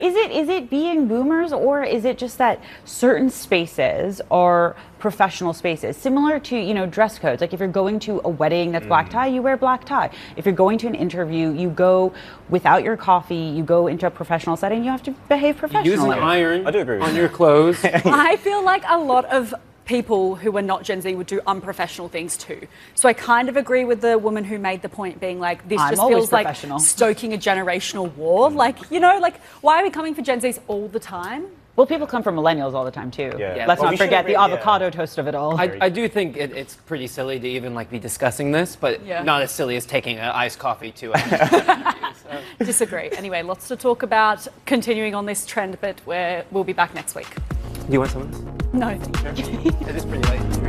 Is it being boomers, or is it just that certain spaces are professional spaces, similar to, you know, dress codes? Like if you're going to a wedding that's black tie, you wear black tie. If you're going to an interview, you go without your coffee, you go into a professional setting, you have to behave professionally. Use an iron I do agree with on you. your clothes. I feel like a lot of people who are not Gen Z would do unprofessional things too. So I kind of agree with the woman who made the point being like, this I'm just always feels like professional. stoking a generational war. Like, you know, like why are we coming for Gen Zs all the time? Well, people come from millennials all the time too. Yeah. Let's Well, not we should forget the agree, avocado toast of it all. I do think it's pretty silly to even like be discussing this, but Yeah. not as silly as taking an iced coffee to a Disagree. Anyway, lots to talk about continuing on this trend, but we'll be back next week. Do you want some of this? No, thank you. It is pretty late.